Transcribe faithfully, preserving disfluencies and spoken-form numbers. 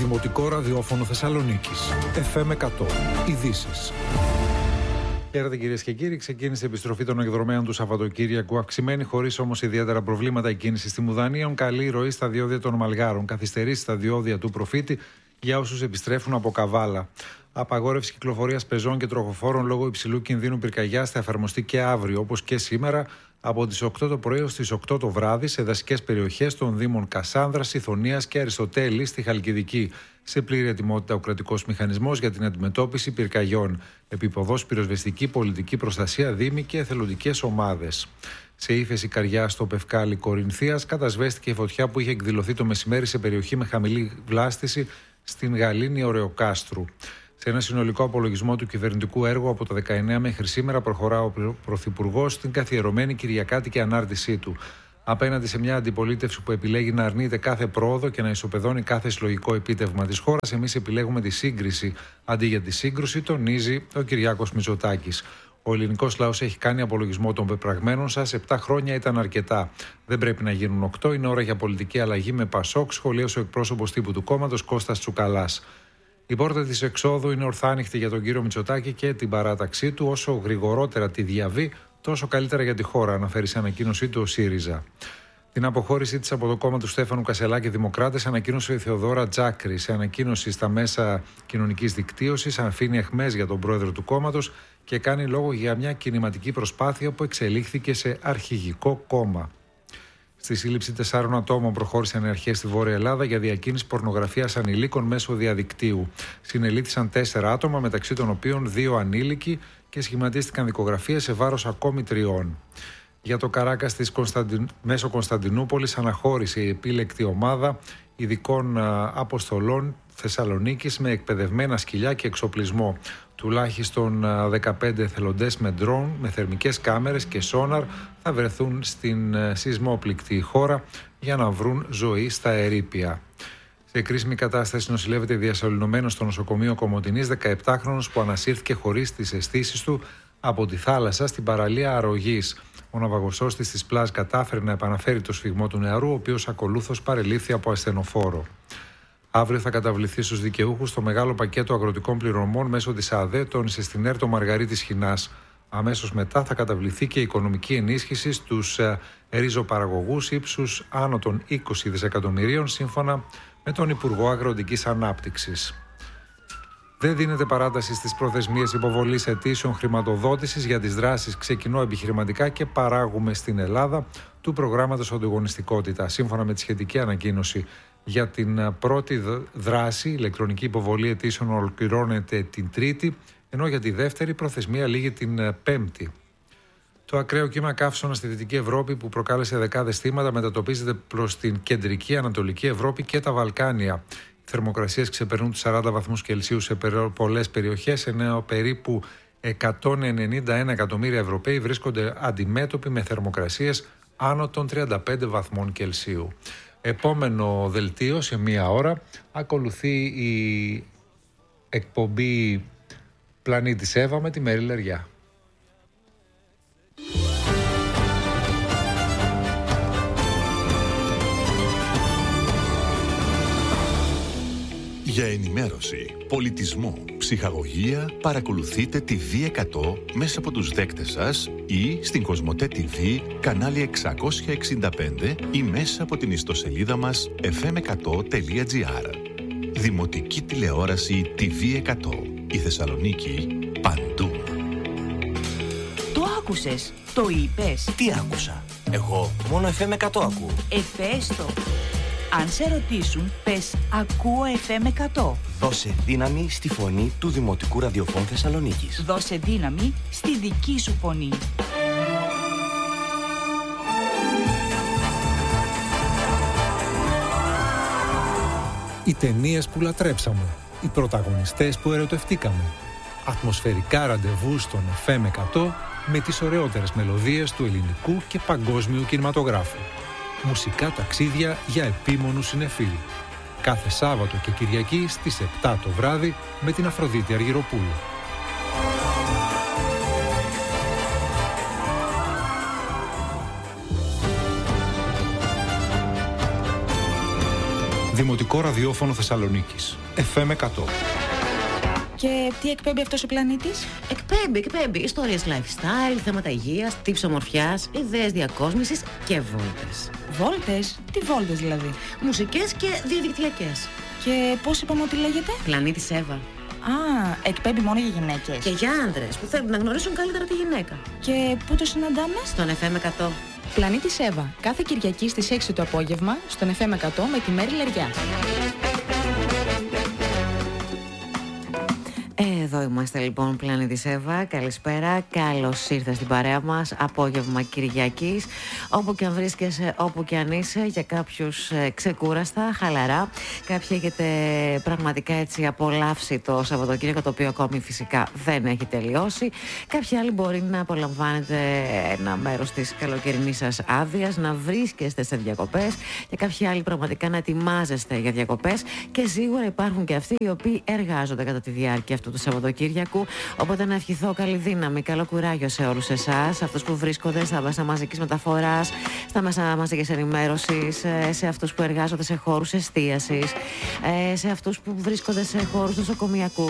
Δημοτικό ραδιόφωνο Θεσσαλονίκης. εφ εμ εκατό. Ειδήσεις. Χαίρετε κυρίες και κύριοι. Ξεκίνησε η επιστροφή των εκδρομέων του Σαββατοκύριακου. Αυξημένη, χωρίς όμως ιδιαίτερα προβλήματα, η κίνηση στη Μουδανίων. Καλή ροή στα διόδια των Μαλγάρων. Καθυστερήσει στα διόδια του Προφήτη για όσους επιστρέφουν από Καβάλα. Απαγόρευση κυκλοφορίας πεζών και τροχοφόρων λόγω υψηλού κινδύνου πυρκαγιάς θα εφαρμοστεί και αύριο, όπως και σήμερα, από τις οκτώ το πρωί ως τις οκτώ το βράδυ σε δασικές περιοχές των Δήμων Κασάνδρας, Ιθωνίας και Αριστοτέλη στη Χαλκιδική. Σε πλήρη ετοιμότητα ο κρατικός μηχανισμός για την αντιμετώπιση πυρκαγιών. Επίποδος, πυροσβεστική, πολιτική προστασία, δήμοι και εθελοντικές ομάδες. Σε ύφεση καριά στο Πευκάλι Κορινθίας κατασβέστηκε η φωτιά που είχε εκδηλωθεί το μεσημέρι σε περιοχή με χαμηλή βλάστηση στην Γαλήνη Ωρεοκάστρου. Σε ένα συνολικό απολογισμό του κυβερνητικού έργου από το δεκαεννέα μέχρι σήμερα προχωρά ο Πρωθυπουργός στην καθιερωμένη κυριακάτικη ανάρτησή του. Απέναντι σε μια αντιπολίτευση που επιλέγει να αρνείται κάθε πρόοδο και να ισοπεδώνει κάθε συλλογικό επίτευγμα της χώρας, εμείς επιλέγουμε τη σύγκριση αντί για τη σύγκρουση, τονίζει ο Κυριάκος Μητσοτάκης. Ο ελληνικός λαός έχει κάνει απολογισμό των πεπραγμένων σας. Επτά χρόνια ήταν αρκετά. Δεν πρέπει να γίνουν οκτώ. Είναι ώρα για πολιτική αλλαγή με Πασόκ, σχολίασε ο εκπρόσωπος τύπου του κόμματος Κώστας Τσουκαλάς. Η πόρτα της εξόδου είναι ορθάνυχτη για τον κύριο Μητσοτάκη και την παράταξή του. Όσο γρηγορότερα τη διαβεί, τόσο καλύτερα για τη χώρα, αναφέρει σε ανακοίνωσή του ο ΣΥΡΙΖΑ. Την αποχώρησή της από το κόμμα του Στέφανου Κασελάκη Δημοκράτες ανακοίνωσε η Θεοδόρα Τζάκρη. Σε ανακοίνωση στα μέσα κοινωνικής δικτύωσης, αφήνει αιχμές για τον πρόεδρο του κόμματος και κάνει λόγο για μια κινηματική προσπάθεια που εξελίχθηκε σε αρχηγικό κόμμα. Στη σύλληψη τεσσάρων ατόμων προχώρησαν οι αρχές στη Βόρεια Ελλάδα για διακίνηση πορνογραφίας ανηλίκων μέσω διαδικτύου. Συνελήφθησαν τέσσερα άτομα, μεταξύ των οποίων δύο ανήλικοι, και σχηματίστηκαν δικογραφίες σε βάρος ακόμη τριών. Για το Καράκας της Κωνσταντιν... μέσω Κωνσταντινούπολης αναχώρησε η επίλεκτη ομάδα ειδικών αποστολών Θεσσαλονίκης με εκπαιδευμένα σκυλιά και εξοπλισμό. Τουλάχιστον δεκαπέντε εθελοντές με ντρόουν, με θερμικές κάμερες και σόναρ θα βρεθούν στην σεισμόπληκτη χώρα για να βρουν ζωή στα ερείπια. Σε κρίσιμη κατάσταση νοσηλεύεται διασωληνωμένος στο νοσοκομείο Κομοτηνής δεκαεπτάχρονος που ανασύρθηκε χωρίς τις αισθήσεις του από τη θάλασσα στην παραλία Αρρωγής. Ο ναυαγοσώστης της ΠΛΑΣ κατάφερε να επαναφέρει το σφιγμό του νεαρού, ο οποίος ακολούθως παρελήφθη από ασθενοφόρο. Αύριο θα καταβληθεί στους δικαιούχους το μεγάλο πακέτο αγροτικών πληρωμών μέσω της ΑΔΕ, τόνισε στην ΕΡΤ ο Μαργαρίτης Χινάς. Αμέσως μετά θα καταβληθεί και η οικονομική ενίσχυση στους ρίζοπαραγωγούς ύψους άνω των είκοσι δισεκατομμυρίων, σύμφωνα με τον Υπουργό Αγροτικής Ανάπτυξης. Δεν δίνεται παράταση στις προθεσμίες υποβολής αιτήσεων χρηματοδότησης για τις δράσεις «Ξεκινώ επιχειρηματικά και παράγουμε στην Ελλάδα» του προγράμματος Ανταγωνιστικότητα. Σύμφωνα με τη σχετική ανακοίνωση, για την πρώτη δράση, η ηλεκτρονική υποβολή αιτήσεων ολοκληρώνεται την Τρίτη, ενώ για τη δεύτερη προθεσμία λήγει την Πέμπτη. Το ακραίο κύμα καύσωνα στη Δυτική Ευρώπη που προκάλεσε δεκάδες θύματα μετατοπίζεται προς την κεντρική Ανατολική Ευρώπη και τα Βαλκάνια. Οι θερμοκρασίες ξεπερνούν τους σαράντα βαθμούς Κελσίου σε πολλές περιοχές, ενώ περίπου εκατόν ενενήντα ένα εκατομμύρια Ευρωπαίοι βρίσκονται αντιμέτωποι με θερμοκρασίες άνω των τριάντα πέντε βαθμών Κελσίου. Επόμενο δελτίο σε μία ώρα ακολουθεί η εκπομπή Πλανήτης Εύα με τη Μέρη Λεριά. Για ενημέρωση, πολιτισμό, ψυχαγωγία, παρακολουθείτε τη βι εκατό μέσα από τους δέκτες σας ή στην Κοσμοτέ τι βι, κανάλι εξακόσια εξήντα πέντε ή μέσα από την ιστοσελίδα μας εφ εμ εκατό τελεία τζι άρ. Δημοτική τηλεόραση τι βι εκατό. Η Θεσσαλονίκη παντού. Το άκουσες, το είπες. Τι άκουσα? Εγώ μόνο εφ εμ εκατό ακούω. Εφέστο. Αν σε ρωτήσουν, πες «Ακούω εφ εμ εκατό». Δώσε δύναμη στη φωνή του Δημοτικού Ραδιοφώνου Θεσσαλονίκης. Δώσε δύναμη στη δική σου φωνή. Οι ταινίες που λατρέψαμε. Οι πρωταγωνιστές που ερωτευτήκαμε. Ατμοσφαιρικά ραντεβού στον εφ εμ εκατό με τις ωραιότερες μελωδίες του ελληνικού και παγκόσμιου κινηματογράφου. Μουσικά ταξίδια για επίμονους συνεφίλ. Κάθε Σάββατο και Κυριακή στις επτά το βράδυ με την Αφροδίτη Αργυροπούλου. Δημοτικό ραδιόφωνο Θεσσαλονίκης. εφ εμ εκατό. Και τι εκπέμπει αυτός ο πλανήτης? Εκπέμπει, εκπέμπει ιστορίες lifestyle, θέματα υγείας, tips ομορφιάς, ιδέες διακόσμησης και βόλτες. Βόλτες? Τι βόλτες δηλαδή? Μουσικές και διαδικτυακές. Και πώς είπαμε ότι λέγεται? Πλανήτης Εύα. Α, εκπέμπει μόνο για γυναίκες. Και για άντρες που θέλουν να γνωρίσουν καλύτερα τη γυναίκα. Και πού το συναντάμε? Στον εφ εμ εκατό. Πλανήτης Εύα, κάθε Κυριακή στις έξι το απόγευμα, στον εφ εμ εκατό με τη Μέρη Λεριά. Εδώ είμαστε λοιπόν, Πλανήτης Εύα. Καλησπέρα, καλώς ήρθες στην παρέα μας. Απόγευμα Κυριακής. Όπου και αν βρίσκεσαι, όπου και αν είσαι, για κάποιους ε, ξεκούραστα, χαλαρά. Κάποιοι έχετε πραγματικά έτσι απολαύσει το Σαββατοκύριακο, το οποίο ακόμη φυσικά δεν έχει τελειώσει. Κάποιοι άλλοι μπορεί να απολαμβάνετε ένα μέρος της καλοκαιρινής σας άδειας, να βρίσκεστε σε διακοπές, και κάποιοι άλλοι πραγματικά να ετοιμάζεστε για διακοπές. Και σίγουρα υπάρχουν και αυτοί οι οποίοι εργάζονται κατά τη διάρκεια αυτού του Σαββατοκύριακου. Οπότε να ευχηθώ καλή δύναμη, καλό κουράγιο σε όλους εσάς, αυτούς που βρίσκονται στα μέσα μαζικής μεταφοράς, στα μέσα μαζικής ενημέρωσης, σε αυτούς που εργάζονται σε χώρους εστίασης, σε αυτούς που βρίσκονται σε χώρους νοσοκομιακούς,